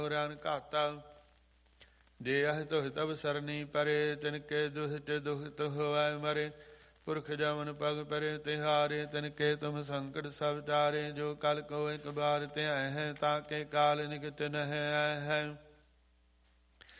ਰਣ ਘਾਤਾ। ਜੇ ਅਹ ਤੁਹ ਤਬ ਸਰਨੀ ਪਰੇ, ਤਿਨ ਕੇ ਦੁਹਿਟ ਦੁਖਤ ਹੋਵੈ ਮਰੇ। ਪੁਰਖ ਜਮਨ ਪਗ ਪਰੇ ਤਿਹਾਰੇ, ਤਿਨ ਕੇ ਤੁਮ ਸੰਕਟ ਸਭ ਟਾਰੇ। ਜੋ ਕਲ ਕੋ ਇਕ ਬਾਰ ਧਿਆਇ ਹੈ, ਤਾਕੇ ਕਾਲ ਨਿਕਟ ਨਹਿ ਆਇ ਹੈ।